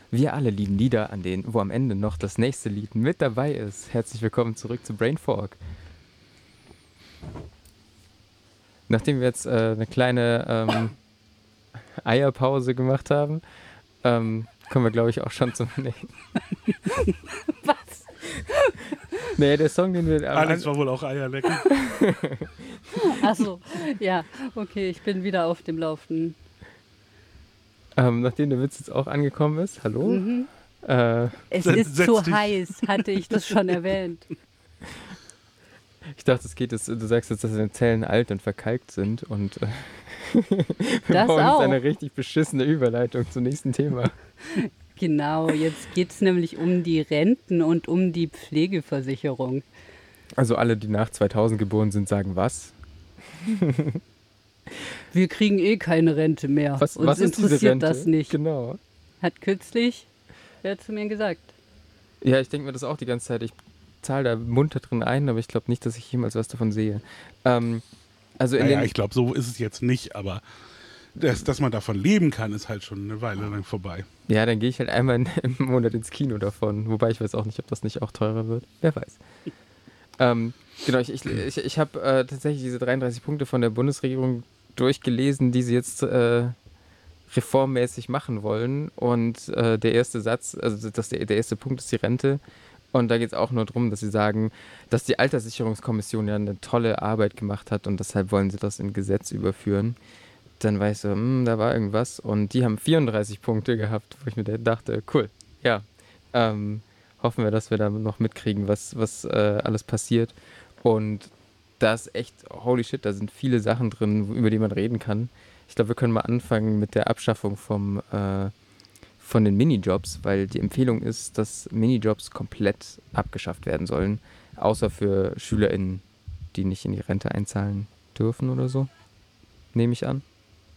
Wir alle lieben Lieder, an denen, wo am Ende noch das nächste Lied mit dabei ist. Herzlich willkommen zurück zu Brainfork. Nachdem wir jetzt eine kleine Eierpause gemacht haben, kommen wir, glaube ich, auch schon zum nächsten. Was? Nee, der Song, den wir... Alex war wohl auch Eierlecken. Achso, ja, okay, ich bin wieder auf dem Laufenden. Nachdem der Witz jetzt auch angekommen ist, hallo? Mhm. Es ist setz zu dich. heiß, hatte ich das schon erwähnt. Ich dachte, es geht jetzt, du sagst jetzt, dass deine Zellen alt und verkalkt sind und wir Das bauen auch. jetzt eine richtig beschissene Überleitung zum nächsten Thema. Genau, jetzt geht es nämlich um die Renten und um die Pflegeversicherung. Also alle, die nach 2000 geboren sind, sagen was? Wir kriegen eh keine Rente mehr. Was Uns ist diese interessiert Rente? das nicht. Genau. Hat kürzlich wer zu mir gesagt. Ja, ich denke mir das auch die ganze Zeit. Ich zahle da munter drin ein, aber ich glaube nicht, dass ich jemals was davon sehe. Also in Naja, den, ich glaube, so ist es jetzt nicht, aber dass man davon leben kann, ist halt schon eine Weile lang vorbei. ja, dann gehe ich halt einmal im Monat ins Kino davon. Wobei ich weiß auch nicht, ob das nicht auch teurer wird. Wer weiß. Genau, ich habe tatsächlich diese 33 Punkte von der Bundesregierung durchgelesen, die sie jetzt reformmäßig machen wollen. Und der erste Satz, also der erste Punkt ist die Rente. Und da geht es auch nur darum, dass sie sagen, dass die Alterssicherungskommission ja eine tolle Arbeit gemacht hat und deshalb wollen sie das in Gesetz überführen. Dann war ich so, da war irgendwas. Und die haben 34 Punkte gehabt, wo ich mir dachte, cool, ja, hoffen wir, dass wir da noch mitkriegen, was alles passiert. Und da ist echt, holy shit, da sind viele Sachen drin, über die man reden kann. Ich glaube, wir können mal anfangen mit der Abschaffung von den Minijobs, weil die Empfehlung ist, dass Minijobs komplett abgeschafft werden sollen, außer für SchülerInnen, die nicht in die Rente einzahlen dürfen oder so, nehme ich an.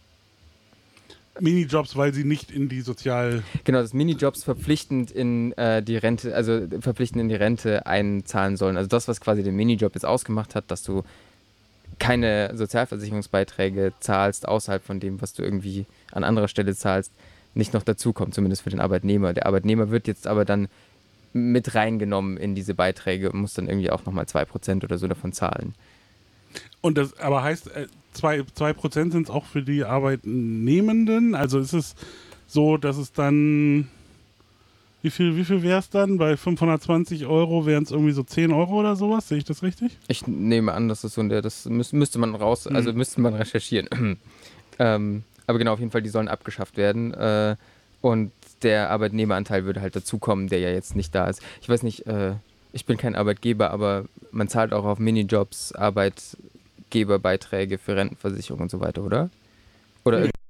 Minijobs, weil sie nicht in die Genau, dass Minijobs verpflichtend in die Rente, also verpflichtend in die Rente einzahlen sollen. Also das, was quasi den Minijob jetzt ausgemacht hat, dass du keine Sozialversicherungsbeiträge zahlst, außerhalb von dem, was du irgendwie an anderer Stelle zahlst, nicht noch dazukommt, zumindest für den Arbeitnehmer. Der Arbeitnehmer wird jetzt aber dann mit reingenommen in diese Beiträge und muss dann irgendwie auch nochmal 2% oder so davon zahlen. Und das aber heißt, 2% sind es auch für die Arbeitnehmenden? Also ist es so, dass es dann, wie viel wäre es dann? Bei 520 Euro wären es irgendwie so 10 Euro oder sowas? Sehe ich das richtig? Ich nehme an, dass das so das müsste man also müsste man recherchieren. Aber genau, auf jeden Fall, die sollen abgeschafft werden. Und der Arbeitnehmeranteil würde halt dazukommen, der ja jetzt nicht da ist. Ich weiß nicht, ich bin kein Arbeitgeber, aber man zahlt auch auf Minijobs Arbeitgeberbeiträge für Rentenversicherung und so weiter, oder? Oder Nee.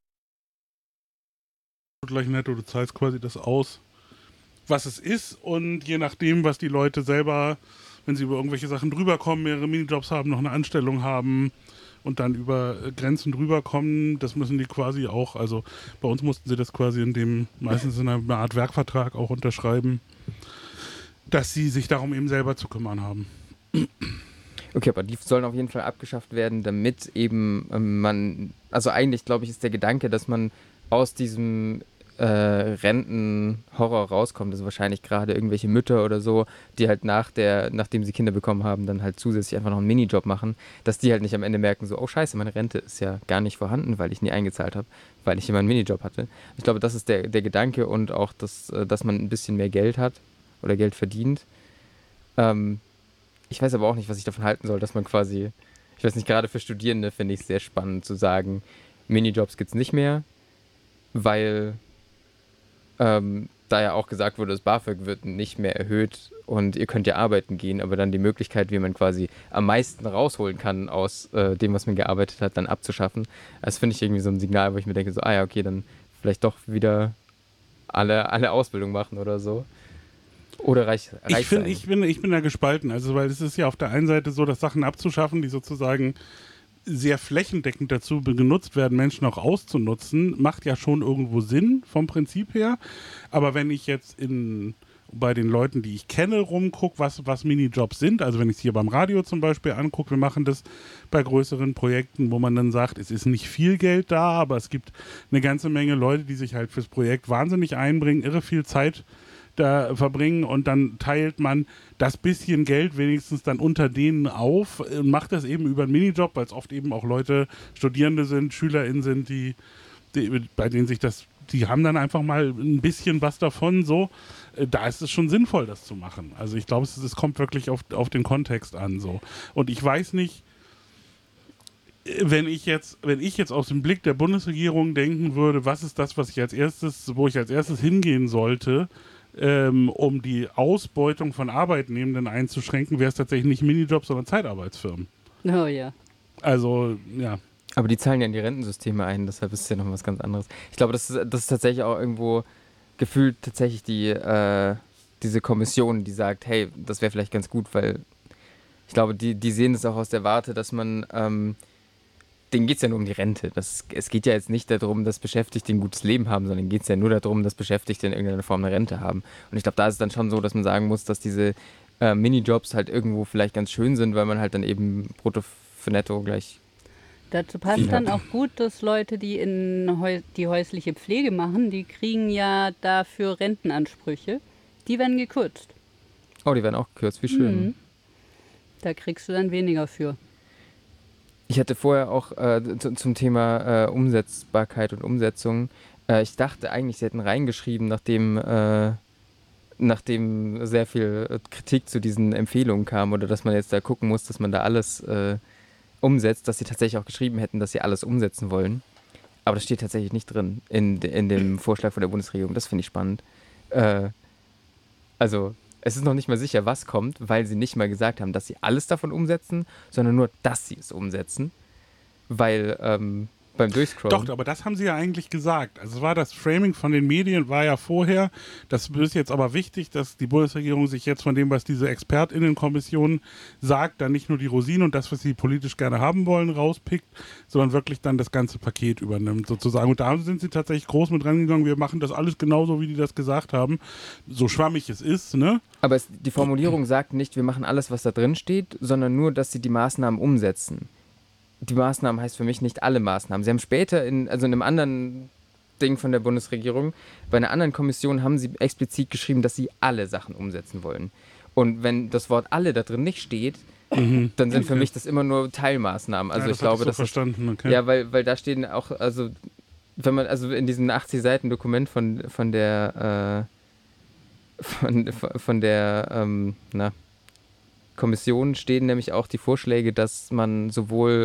Gleich netto, du zahlst quasi das aus, was es ist, und je nachdem, was die Leute selber, wenn sie über irgendwelche Sachen drüber kommen, mehrere Minijobs haben, noch eine Anstellung haben und dann über Grenzen drüber kommen, das müssen die quasi auch, also bei uns mussten sie das quasi meistens in einer Art Werkvertrag auch unterschreiben, dass sie sich darum eben selber zu kümmern haben. Okay, aber die sollen auf jeden Fall abgeschafft werden, damit eben also eigentlich, glaube ich, ist der Gedanke, dass man aus diesem Rentenhorror rauskommt. Also wahrscheinlich gerade irgendwelche Mütter oder so, die halt nachdem sie Kinder bekommen haben, dann halt zusätzlich einfach noch einen Minijob machen, dass die halt nicht am Ende merken, so, oh scheiße, meine Rente ist ja gar nicht vorhanden, weil ich nie eingezahlt habe, weil ich immer einen Minijob hatte. Ich glaube, das ist der Gedanke und auch, dass man ein bisschen mehr Geld hat oder Geld verdient. Ich weiß aber auch nicht, was ich davon halten soll, dass man quasi, ich weiß nicht, gerade für Studierende finde ich es sehr spannend zu sagen, Minijobs gibt es nicht mehr, weil da ja auch gesagt wurde, das BAföG wird nicht mehr erhöht und ihr könnt ja arbeiten gehen, aber dann die Möglichkeit, wie man quasi am meisten rausholen kann aus dem, was man gearbeitet hat, dann abzuschaffen. Das finde ich irgendwie so ein Signal, wo ich mir denke, so, ja, okay, dann vielleicht doch wieder alle Ausbildung machen oder so. Oder reicht Ich bin da gespalten, also weil es ist ja auf der einen Seite so, dass Sachen abzuschaffen, die sozusagen sehr flächendeckend dazu genutzt werden, Menschen auch auszunutzen, macht ja schon irgendwo Sinn vom Prinzip her. Aber wenn ich jetzt bei den Leuten, die ich kenne, rumgucke, was Minijobs sind. Also wenn ich es hier beim Radio zum Beispiel angucke, wir machen das bei größeren Projekten, wo man dann sagt, es ist nicht viel Geld da, aber es gibt eine ganze Menge Leute, die sich halt fürs Projekt wahnsinnig einbringen, irre viel Zeit da verbringen und dann teilt man das bisschen Geld wenigstens dann unter denen auf und macht das eben über einen Minijob, weil es oft eben auch Leute, Studierende sind, SchülerInnen sind, bei denen sich das, die haben dann einfach mal ein bisschen was davon, so. Da ist es schon sinnvoll, das zu machen. Also ich glaube, es kommt wirklich auf den Kontext an, so. Und ich weiß nicht, wenn ich jetzt aus dem Blick der Bundesregierung denken würde, was ist das, wo ich als erstes hingehen sollte, um die Ausbeutung von Arbeitnehmenden einzuschränken, wäre es tatsächlich nicht Minijobs, sondern Zeitarbeitsfirmen. Oh ja. Also, ja. Aber die zahlen ja in die Rentensysteme ein, deshalb ist es ja noch was ganz anderes. Ich glaube, das ist tatsächlich auch irgendwo gefühlt tatsächlich diese Kommission, die sagt, hey, das wäre vielleicht ganz gut, weil ich glaube, die sehen es auch aus der Warte, dass man, denen geht es ja nur um die Rente. Es geht ja jetzt nicht darum, dass Beschäftigte ein gutes Leben haben, sondern geht es ja nur darum, dass Beschäftigte in irgendeiner Form eine Rente haben. Und ich glaube, da ist es dann schon so, dass man sagen muss, dass diese Minijobs halt irgendwo vielleicht ganz schön sind, weil man halt dann eben brutto für netto gleich. Dazu passt dann auch gut, dass Leute, die die häusliche Pflege machen, die kriegen ja dafür Rentenansprüche. Die werden gekürzt. Oh, die werden auch gekürzt, wie schön. Mhm. Da kriegst du dann weniger für. Ich hatte vorher auch zum Thema Umsetzbarkeit und Umsetzung, ich dachte eigentlich, sie hätten reingeschrieben, nachdem sehr viel Kritik zu diesen Empfehlungen kam oder dass man jetzt da gucken muss, dass man da alles umsetzt, dass sie tatsächlich auch geschrieben hätten, dass sie alles umsetzen wollen. Aber das steht tatsächlich nicht drin in dem Vorschlag von der Bundesregierung. Das finde ich spannend. Also es ist noch nicht mal sicher, was kommt, weil sie nicht mal gesagt haben, dass sie alles davon umsetzen, sondern nur, dass sie es umsetzen. Weil beim Durchscrollen... Doch, aber das haben sie ja eigentlich gesagt. Also war das Framing von den Medien war ja vorher, das ist jetzt aber wichtig, dass die Bundesregierung sich jetzt von dem, was diese ExpertInnenkommission sagt, dann nicht nur die Rosinen und das, was sie politisch gerne haben wollen, rauspickt, sondern wirklich dann das ganze Paket übernimmt sozusagen. Und da sind sie tatsächlich groß mit rangegangen, wir machen das alles genauso, wie die das gesagt haben. So schwammig es ist, ne? Aber die Formulierung sagt nicht, wir machen alles, was da drin steht, sondern nur, dass sie die Maßnahmen umsetzen. Die Maßnahmen heißt für mich nicht alle Maßnahmen. Sie haben später in einem anderen Ding von der Bundesregierung, bei einer anderen Kommission haben sie explizit geschrieben, dass sie alle Sachen umsetzen wollen. Und wenn das Wort alle da drin nicht steht, dann sind für mich das immer nur Teilmaßnahmen. Also ja, ich glaube, das verstanden, okay. Ja, weil da stehen auch, also wenn man, also in diesem 80 Seiten Dokument von der Kommission stehen nämlich auch die Vorschläge, dass man sowohl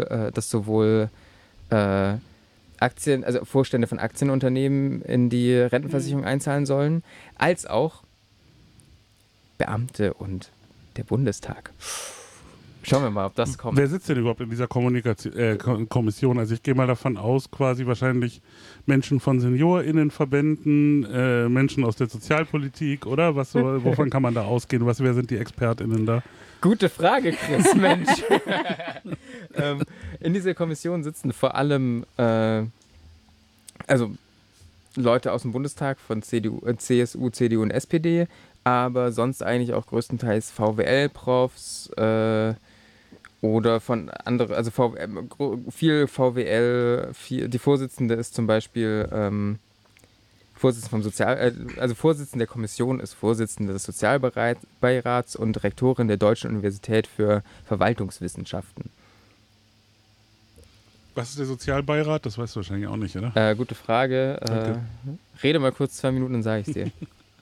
Aktien, also Vorstände von Aktienunternehmen in die Rentenversicherung einzahlen sollen, als auch Beamte und der Bundestag. Schauen wir mal, ob das kommt. Wer sitzt denn überhaupt in dieser Kommission? Also ich gehe mal davon aus, quasi wahrscheinlich Menschen von SeniorInnenverbänden, Menschen aus der Sozialpolitik, oder? Wovon kann man da ausgehen? Wer sind die ExpertInnen da? Gute Frage, Chris, Mensch. In dieser Kommission sitzen vor allem also Leute aus dem Bundestag von CSU, CDU und SPD, aber sonst eigentlich auch größtenteils VWL-Profs oder von anderen, also viel VWL, die Vorsitzende ist zum Beispiel Vorsitzende der Kommission ist Vorsitzende des Sozialbeirats und Rektorin der Deutschen Universität für Verwaltungswissenschaften. Was ist der Sozialbeirat? Das weißt du wahrscheinlich auch nicht, oder? Gute Frage. Okay. Rede mal kurz 2 Minuten, dann sage ich es dir.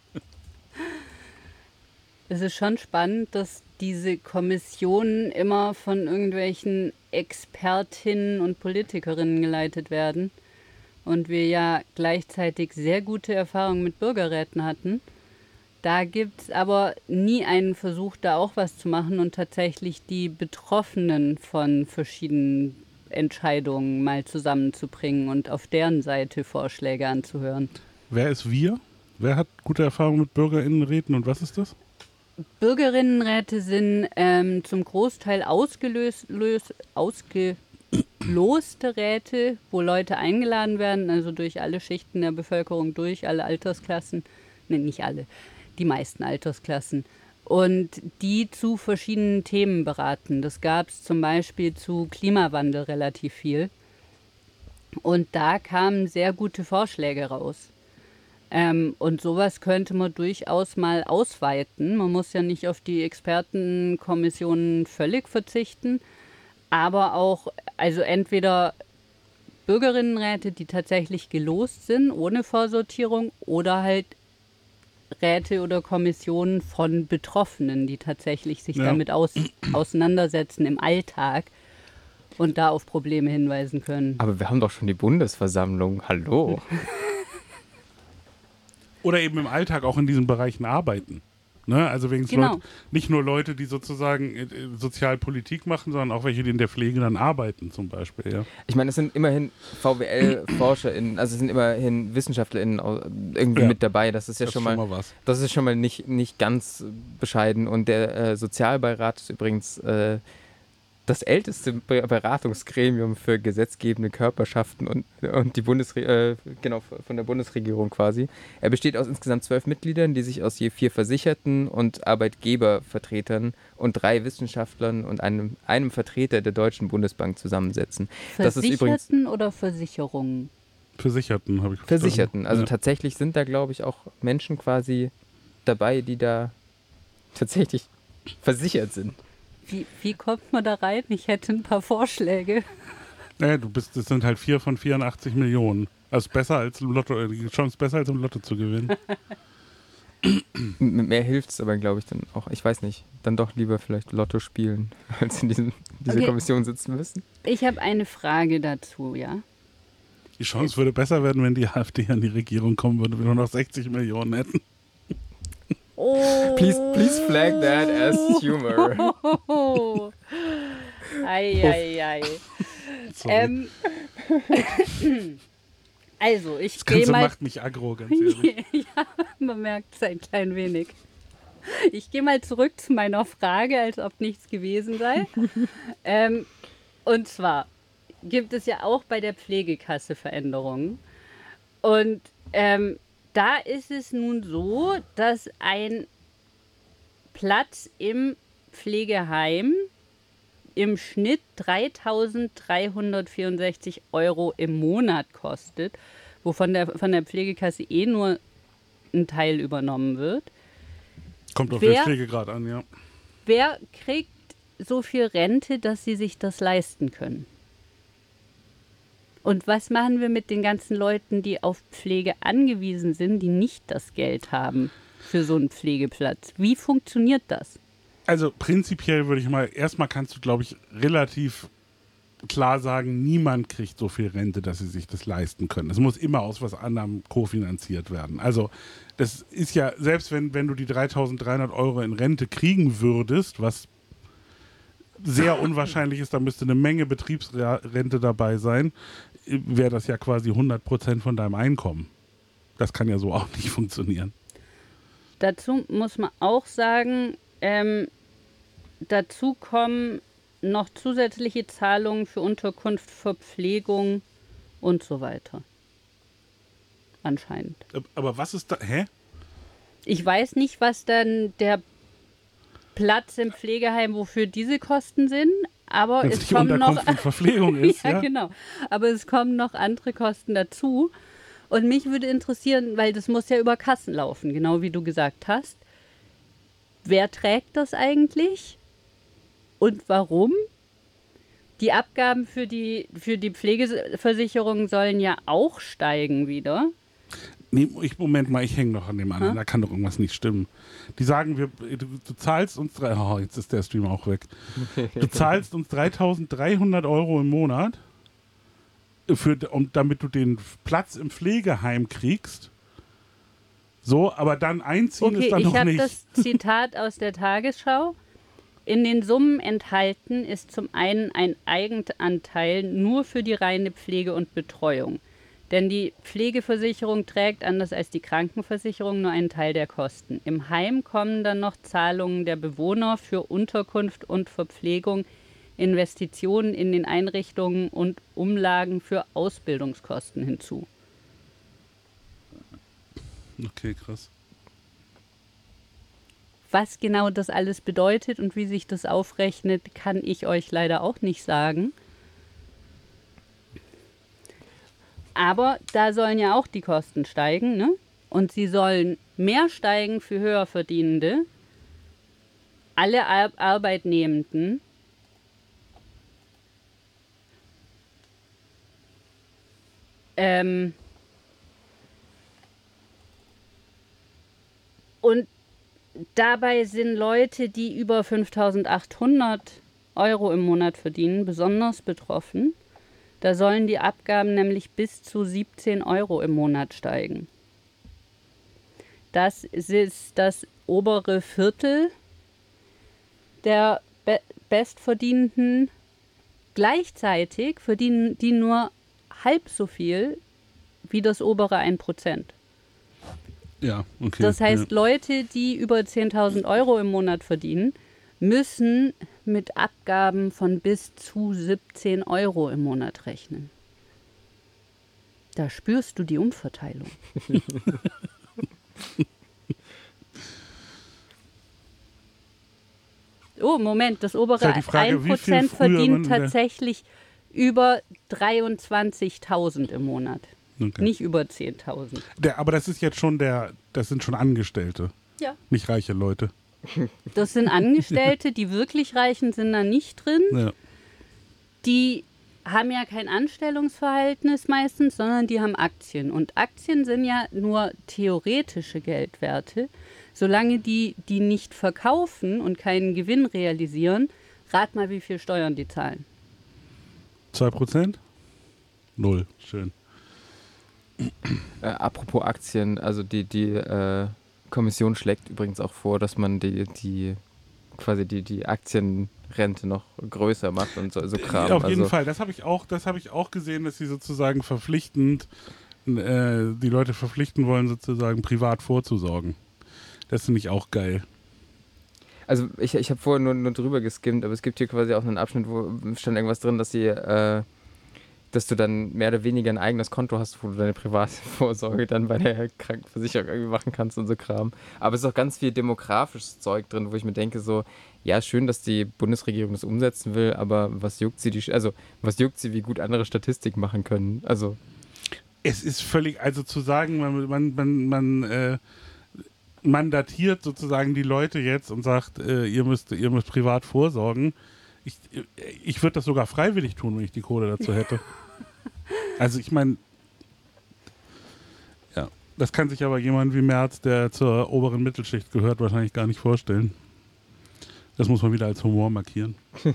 Es ist schon spannend, dass diese Kommissionen immer von irgendwelchen Expertinnen und Politikerinnen geleitet werden. Und wir ja gleichzeitig sehr gute Erfahrungen mit Bürgerräten hatten. Da gibt es aber nie einen Versuch, da auch was zu machen und tatsächlich die Betroffenen von verschiedenen Entscheidungen mal zusammenzubringen und auf deren Seite Vorschläge anzuhören. Wer ist wir? Wer hat gute Erfahrungen mit BürgerInnenräten und was ist das? Bürgerinnenräte sind zum Großteil ausgeloste Räte, wo Leute eingeladen werden, also durch alle Schichten der Bevölkerung durch, alle Altersklassen, ne, nicht alle, die meisten Altersklassen. Und die zu verschiedenen Themen beraten. Das gab es zum Beispiel zu Klimawandel relativ viel. Und da kamen sehr gute Vorschläge raus. Und sowas könnte man durchaus mal ausweiten. Man muss ja nicht auf die Expertenkommissionen völlig verzichten, aber auch, also entweder Bürgerinnenräte, die tatsächlich gelost sind, ohne Vorsortierung, oder halt Räte oder Kommissionen von Betroffenen, die tatsächlich sich damit auseinandersetzen im Alltag und da auf Probleme hinweisen können. Aber wir haben doch schon die Bundesversammlung. Hallo. Oder eben im Alltag auch in diesen Bereichen arbeiten. Ne? Also Genau. nicht nur Leute, die sozusagen Sozialpolitik machen, sondern auch welche, die in der Pflege dann arbeiten zum Beispiel. Ja. Ich meine, es sind immerhin VWL-ForscherInnen, also es sind immerhin WissenschaftlerInnen irgendwie mit dabei. Das ist ja schon mal was. Das ist schon mal nicht ganz bescheiden. Und der Sozialbeirat ist übrigens das älteste Beratungsgremium für gesetzgebende Körperschaften und die von der Bundesregierung quasi. Er besteht aus insgesamt 12 Mitgliedern, die sich aus je 4 Versicherten und Arbeitgebervertretern und 3 Wissenschaftlern und einem Vertreter der Deutschen Bundesbank zusammensetzen. Das ist übrigens Versicherten oder Versicherungen? Versicherten habe ich verstanden. Versicherten. Also tatsächlich sind da, glaube ich, auch Menschen quasi dabei, die da tatsächlich versichert sind. Wie kommt man da rein? Ich hätte ein paar Vorschläge. Naja, das sind halt 4 von 84 Millionen. Also besser als im Lotto, die Chance besser als im Lotto zu gewinnen. Mit mehr hilft es aber, glaube ich, dann auch. Ich weiß nicht. Dann doch lieber vielleicht Lotto spielen, als in dieser Kommission sitzen müssen. Ich habe eine Frage dazu, ja. Die Chance würde besser werden, wenn die AfD an die Regierung kommen würde, wenn wir nur noch 60 Millionen hätten. Oh. Please flag that as humor. Ei. Also, ich Das gehe Ganze mal... macht mich aggro, ganz ehrlich. Ja, man merkt es ein klein wenig. Ich gehe mal zurück zu meiner Frage, als ob nichts gewesen sei. Und zwar gibt es ja auch bei der Pflegekasse Veränderungen. Und da ist es nun so, dass ein Platz im Pflegeheim im Schnitt 3.364 € im Monat kostet, wovon von der Pflegekasse nur ein Teil übernommen wird. Kommt auf den Pflegegrad an, ja. Wer kriegt so viel Rente, dass sie sich das leisten können? Und was machen wir mit den ganzen Leuten, die auf Pflege angewiesen sind, die nicht das Geld haben für so einen Pflegeplatz? Wie funktioniert das? Also prinzipiell würde ich mal, erstmal kannst du, glaube ich, relativ klar sagen, niemand kriegt so viel Rente, dass sie sich das leisten können. Es muss immer aus was anderem kofinanziert werden. Also das ist ja, selbst wenn du die 3.300 € in Rente kriegen würdest, was sehr unwahrscheinlich ist, da müsste eine Menge Betriebsrente dabei sein, wäre das ja quasi 100% von deinem Einkommen. Das kann ja so auch nicht funktionieren. Dazu muss man auch sagen, dazu kommen noch zusätzliche Zahlungen für Unterkunft, Verpflegung und so weiter. Anscheinend. Aber was ist da? Hä? Ich weiß nicht, was dann der Platz im Pflegeheim, wofür diese Kosten sind, aber Wenn's es nicht kommen noch Unterkunft und Verpflegung ist, ja, genau. Aber es kommen noch andere Kosten dazu. Und mich würde interessieren, weil das muss ja über Kassen laufen, genau wie du gesagt hast. Wer trägt das eigentlich? Und warum? Die Abgaben für die Pflegeversicherung sollen ja auch steigen wieder. Nee, Moment mal, ich hänge noch an dem anderen. Da kann doch irgendwas nicht stimmen. Die sagen, du zahlst uns jetzt ist der Stream auch weg. Du zahlst uns 3.300 € im Monat, damit du den Platz im Pflegeheim kriegst. So, aber dann einziehen ist dann noch nicht. Ich habe das Zitat aus der Tagesschau. In den Summen enthalten ist zum einen ein Eigenanteil nur für die reine Pflege und Betreuung. Denn die Pflegeversicherung trägt, anders als die Krankenversicherung, nur einen Teil der Kosten. Im Heim kommen dann noch Zahlungen der Bewohner für Unterkunft und Verpflegung, Investitionen in den Einrichtungen und Umlagen für Ausbildungskosten hinzu. Okay, krass. Was genau das alles bedeutet und wie sich das aufrechnet, kann ich euch leider auch nicht sagen. Aber da sollen ja auch die Kosten steigen, ne? Und sie sollen mehr steigen für Höherverdienende. Alle Arbeitnehmenden. Und dabei sind Leute, die über 5.800 Euro im Monat verdienen, besonders betroffen. Da sollen die Abgaben nämlich bis zu 17 Euro im Monat steigen. Das ist das obere Viertel der Bestverdienenden. Gleichzeitig verdienen die nur halb so viel wie das obere 1%. Ja, okay. Das heißt, Leute, die über 10.000 Euro im Monat verdienen, müssen mit Abgaben von bis zu 17 Euro im Monat rechnen. Da spürst du die Umverteilung. Oh, Moment, das obere halt die Frage, 1% verdient tatsächlich über 23.000 im Monat. Okay. Nicht über 10.000. Aber das ist jetzt schon das sind schon Angestellte. Ja. Nicht reiche Leute. Das sind Angestellte, die wirklich Reichen sind da nicht drin. Ja. Die haben ja kein Anstellungsverhältnis meistens, sondern die haben Aktien. Und Aktien sind ja nur theoretische Geldwerte. Solange die nicht verkaufen und keinen Gewinn realisieren, rat mal, wie viel Steuern die zahlen. 2%? 0. Schön. Apropos Aktien, also die Kommission schlägt übrigens auch vor, dass man die Aktienrente noch größer macht und so Kram. Auf jeden Fall, das habe ich auch gesehen, dass sie sozusagen verpflichtend die Leute verpflichten wollen, sozusagen privat vorzusorgen. Das finde ich auch geil. Also ich habe vorher nur drüber geskimmt, aber es gibt hier quasi auch einen Abschnitt, wo stand irgendwas drin, dass du dann mehr oder weniger ein eigenes Konto hast, wo du deine Privatvorsorge dann bei der Krankenversicherung irgendwie machen kannst und so Kram. Aber es ist auch ganz viel demografisches Zeug drin, wo ich mir denke so, ja, schön, dass die Bundesregierung das umsetzen will, aber was juckt sie, wie gut andere Statistik machen können? Also es ist völlig, also zu sagen, man mandatiert sozusagen die Leute jetzt und sagt, ihr müsst privat vorsorgen. Ich würde das sogar freiwillig tun, wenn ich die Kohle dazu hätte. Also ich meine, ja, das kann sich aber jemand wie Merz, der zur oberen Mittelschicht gehört, wahrscheinlich gar nicht vorstellen. Das muss man wieder als Humor markieren.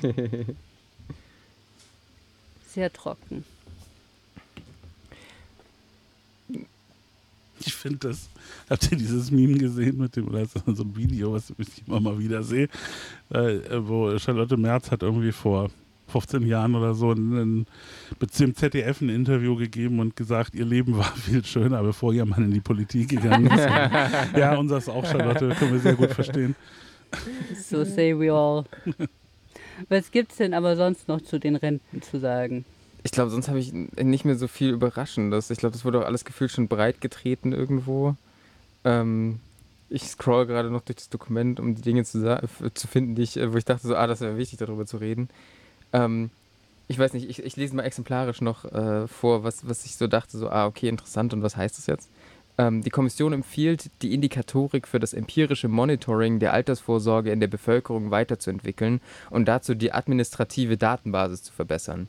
Sehr trocken. Ich finde das, habt ihr dieses Meme gesehen mit dem, oder ist das so ein Video, was ich immer mal wieder sehe, wo Charlotte Merz hat irgendwie vor 15 Jahren oder so im ZDF ein Interview gegeben und gesagt, ihr Leben war viel schöner, bevor ihr Mann in die Politik gegangen ist. Ja, unseres auch, Charlotte, können wir sehr gut verstehen. So say we all. Was gibt's denn aber sonst noch zu den Renten zu sagen? ich glaube, sonst habe ich nicht mehr so viel Überraschendes. Ich glaube, das wurde auch alles gefühlt schon breit getreten irgendwo. Ich scroll gerade noch durch das Dokument, um die Dinge zu finden, wo ich dachte, so, das wäre wichtig, darüber zu reden. Ich weiß nicht, ich lese mal exemplarisch noch vor, was ich so dachte, so, okay, interessant, und was heißt das jetzt? Die Kommission empfiehlt, die Indikatorik für das empirische Monitoring der Altersvorsorge in der Bevölkerung weiterzuentwickeln und dazu die administrative Datenbasis zu verbessern.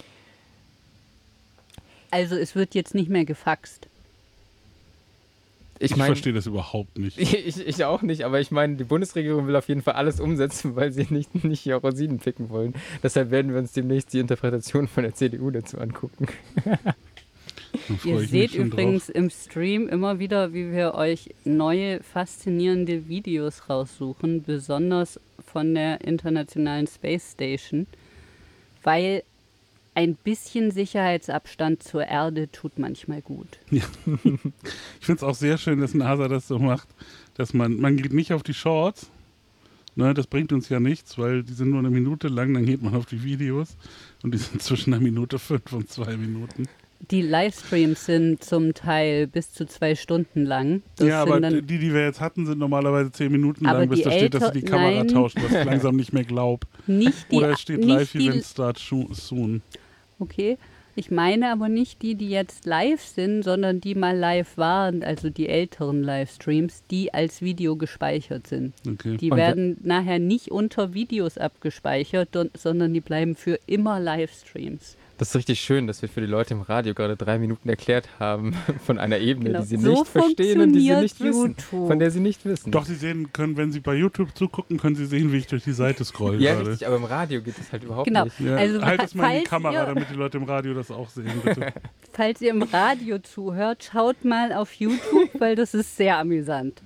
Also es wird jetzt nicht mehr gefaxt. Ich verstehe das überhaupt nicht. Ich auch nicht, aber ich meine, die Bundesregierung will auf jeden Fall alles umsetzen, weil sie nicht hier Rosinen picken wollen. Deshalb werden wir uns demnächst die Interpretation von der CDU dazu angucken. Ihr seht übrigens im Stream immer wieder, wie wir euch neue, faszinierende Videos raussuchen, besonders von der Internationalen Space Station, weil ein bisschen Sicherheitsabstand zur Erde tut manchmal gut. Ja. Ich finde es auch sehr schön, dass NASA das so macht, dass man geht nicht auf die Shorts, ne, das bringt uns ja nichts, weil die sind nur eine Minute lang, dann geht man auf die Videos und die sind zwischen einer Minute 5 und 2 Minuten. Die Livestreams sind zum Teil bis zu 2 Stunden lang. Das ja, aber sind die wir jetzt hatten, sind normalerweise 10 Minuten Aber lang, bis die da steht, dass sie die Kamera nein. tauschen, was ich langsam nicht mehr glaube. nicht die, Oder es steht nicht Live-Event Start soon. Okay, ich meine aber nicht die jetzt live sind, sondern die mal live waren, also die älteren Livestreams, die als Video gespeichert sind. Okay. Die Und werden nachher nicht unter Videos abgespeichert, sondern die bleiben für immer Livestreams. Das ist richtig schön, dass wir für die Leute im Radio gerade 3 Minuten erklärt haben von einer Ebene, Genau. die sie So nicht verstehen und die sie nicht funktioniert wissen. YouTube. Von der sie nicht wissen. Doch, Sie sehen können, wenn Sie bei YouTube zugucken, können Sie sehen, wie ich durch die Seite scroll Ja, gerade. richtig, aber im Radio geht das halt überhaupt Genau. nicht. Ja, Also, halt es mal in die falls Kamera, ihr- damit die Leute im Radio das auch sehen, bitte. Falls ihr im Radio zuhört, schaut mal auf YouTube, weil das ist sehr amüsant.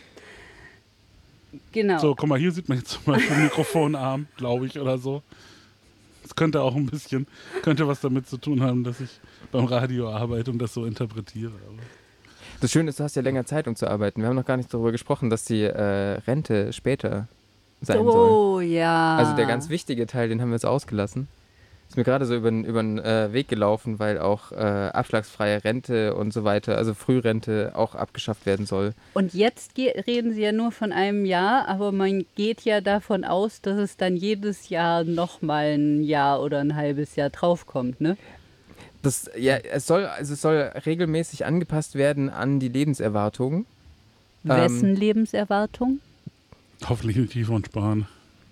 Genau. So, guck mal, hier sieht man jetzt zum Beispiel einen Mikrofonarm, glaube ich, oder so. Das könnte auch ein bisschen, könnte was damit zu tun haben, dass ich beim Radio arbeite und das so interpretiere. Aber Das Schöne ist, du hast ja länger Zeit, um zu arbeiten. Wir haben noch gar nicht darüber gesprochen, dass die Rente später sein soll. Oh ja. Also der ganz wichtige Teil, den haben wir jetzt ausgelassen. Ist mir gerade so über den Weg gelaufen, weil auch abschlagsfreie Rente und so weiter, also Frührente auch abgeschafft werden soll. Und jetzt reden Sie ja nur von einem Jahr, aber man geht ja davon aus, dass es dann jedes Jahr nochmal ein Jahr oder ein halbes Jahr draufkommt, ne? Es soll regelmäßig angepasst werden an die Lebenserwartung. Wessen Lebenserwartung? hoffentlich nicht tief und sparen.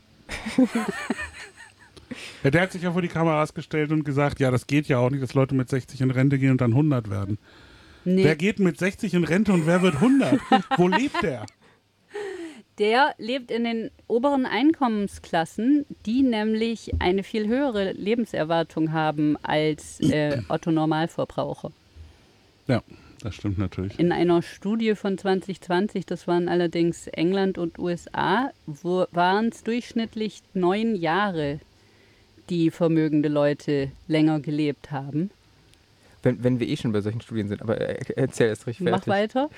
Ja, der hat sich ja vor die Kameras gestellt und gesagt, ja, das geht ja auch nicht, dass Leute mit 60 in Rente gehen und dann 100 werden. Nee, Wer geht mit 60 in Rente und wer wird 100? Wo lebt der? der lebt in den oberen Einkommensklassen, die nämlich eine viel höhere Lebenserwartung haben als Otto-Normalverbraucher. Ja, das stimmt natürlich. In einer Studie von 2020, das waren allerdings England und USA, waren es durchschnittlich 9 Jahre, die vermögende Leute länger gelebt haben. Wenn wir eh schon bei solchen Studien sind, aber erzähl erst richtig fertig. Mach weiter.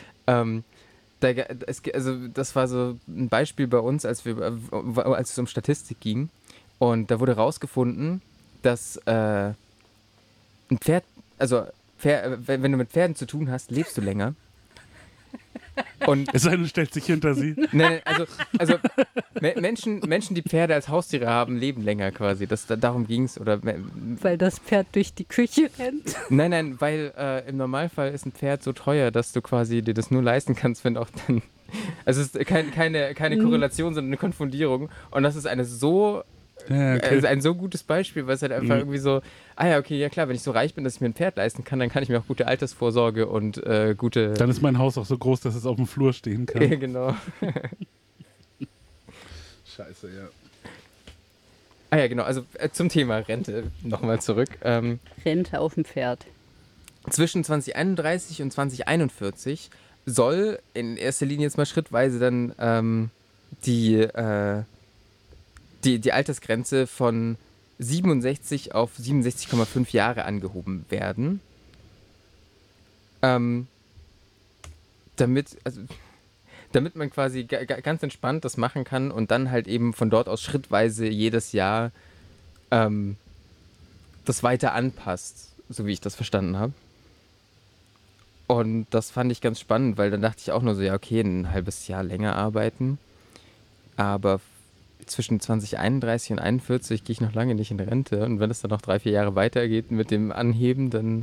Das war so ein Beispiel bei uns, als es um Statistik ging. Und da wurde rausgefunden, dass ein Pferd, wenn du mit Pferden zu tun hast, lebst du länger. Und Es sei denn, du stellst dich hinter sie. nein, also Menschen, die Pferde als Haustiere haben, leben länger quasi. Darum ging es. Weil das Pferd durch die Küche rennt. Nein, weil im Normalfall ist ein Pferd so teuer, dass du quasi dir das nur leisten kannst, wenn auch dann. Also es ist keine Korrelation, sondern eine Konfundierung. Und das ist Ja, also ein so gutes Beispiel, weil es halt einfach irgendwie so, ja klar, wenn ich so reich bin, dass ich mir ein Pferd leisten kann, dann kann ich mir auch gute Altersvorsorge und gute... Dann ist mein Haus auch so groß, dass es auf dem Flur stehen kann. Ja, genau. Scheiße, ja. Ja, genau, also zum Thema Rente nochmal zurück. Rente auf dem Pferd. Zwischen 2031 und 2041 soll in erster Linie jetzt mal schrittweise dann die Altersgrenze von 67 auf 67,5 Jahre angehoben werden. Damit man quasi ganz entspannt das machen kann und dann halt eben von dort aus schrittweise jedes Jahr das weiter anpasst, so wie ich das verstanden habe. Und das fand ich ganz spannend, weil dann dachte ich auch nur so, ja okay, ein halbes Jahr länger arbeiten, aber zwischen 2031 und 41 gehe ich noch lange nicht in Rente. Und wenn es dann noch 3-4 Jahre weitergeht mit dem Anheben, dann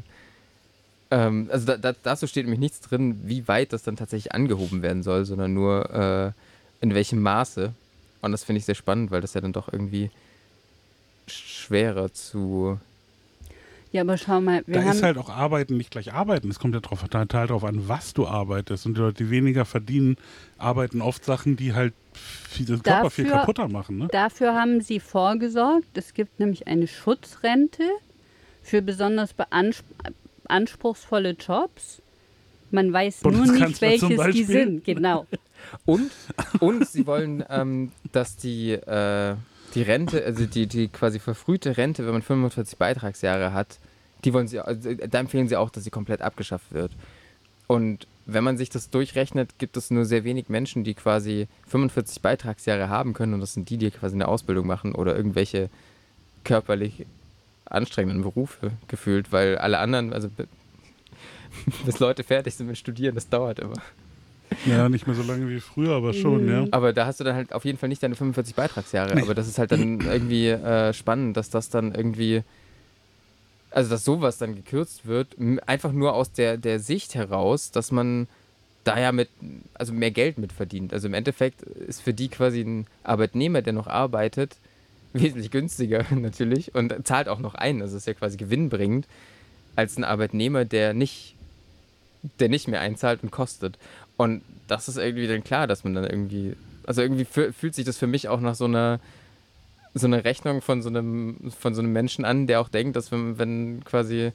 dazu steht nämlich nichts drin, wie weit das dann tatsächlich angehoben werden soll, sondern nur in welchem Maße. Und das finde ich sehr spannend, weil das ja dann doch irgendwie schwerer zu... Ja, aber schau mal, wir Da haben ist halt auch Arbeiten nicht gleich Arbeiten. Es kommt ja total darauf an, was du arbeitest. Und die Leute, die weniger verdienen, arbeiten oft Sachen, die halt den Körper viel kaputter machen. Ne? Dafür haben sie vorgesorgt. Es gibt nämlich eine Schutzrente für besonders anspruchsvolle Jobs. Man weiß nur nicht, Bundeskanzler zum welches die Beispiel. sind. Genau. Und sie wollen, dass die Rente, also die quasi verfrühte Rente, wenn man 45 Beitragsjahre hat, da empfehlen sie auch, dass sie komplett abgeschafft wird. Und wenn man sich das durchrechnet, gibt es nur sehr wenig Menschen, die quasi 45 Beitragsjahre haben können. Und das sind die quasi eine Ausbildung machen oder irgendwelche körperlich anstrengenden Berufe gefühlt, weil alle anderen, also bis Leute fertig sind mit Studieren, das dauert immer. Ja, nicht mehr so lange wie früher, aber schon, ja. Aber da hast du dann halt auf jeden Fall nicht deine 45 Beitragsjahre. Nee. Aber das ist halt dann irgendwie spannend, dass das dann irgendwie, also dass sowas dann gekürzt wird, einfach nur aus der Sicht heraus, dass man da ja also mehr Geld mit verdient. Also im Endeffekt ist für die quasi ein Arbeitnehmer, der noch arbeitet, wesentlich günstiger natürlich und zahlt auch noch ein. Also ist ja quasi gewinnbringend als ein Arbeitnehmer, der nicht mehr einzahlt und kostet. Und das ist irgendwie dann klar, dass man dann irgendwie, also irgendwie fühlt sich das für mich auch nach so einer Rechnung von so einem Menschen an, der auch denkt, dass wenn quasi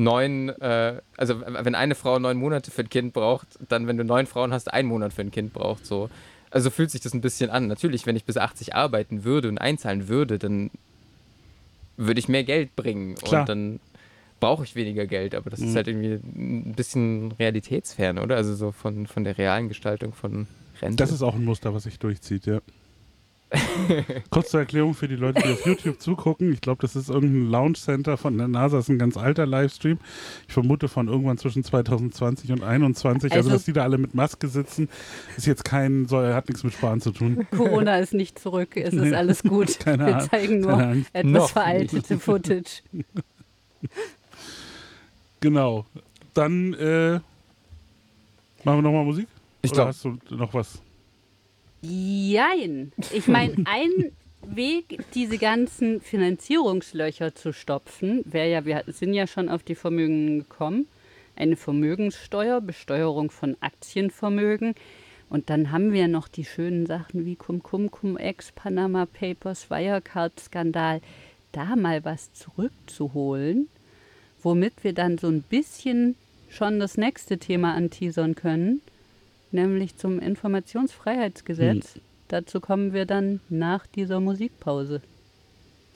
wenn eine Frau 9 Monate für ein Kind braucht, dann, wenn du 9 Frauen hast, 1 Monat für ein Kind braucht, so. Also fühlt sich das ein bisschen an. Natürlich, wenn ich bis 80 arbeiten würde und einzahlen würde, dann würde ich mehr Geld bringen. Klar. Und dann brauche ich weniger Geld, aber das ist halt irgendwie ein bisschen realitätsfern, oder? Also so von der realen Gestaltung von Rente. Das ist auch ein Muster, was sich durchzieht, ja. Kurz zur Erklärung für die Leute, die auf YouTube zugucken. Ich glaube, das ist irgendein Launch Center von der NASA. Das ist ein ganz alter Livestream. Ich vermute von irgendwann zwischen 2020 und 2021. Also dass die da alle mit Maske sitzen, ist jetzt hat nichts mit Sparen zu tun. Corona ist nicht zurück. Es ist alles gut. Wir zeigen nur etwas veraltete Footage. Genau. Dann machen wir nochmal Musik? Ich Oder glaube. hast du noch was? Jein. Ich meine, ein Weg, diese ganzen Finanzierungslöcher zu stopfen, wäre ja, wir sind ja schon auf die Vermögen gekommen, eine Vermögenssteuer, Besteuerung von Aktienvermögen. Und dann haben wir noch die schönen Sachen wie Cum-Ex, Panama Papers, Wirecard-Skandal, da mal was zurückzuholen, womit wir dann so ein bisschen schon das nächste Thema anteasern können, nämlich zum Informationsfreiheitsgesetz. Dazu kommen wir dann nach dieser Musikpause.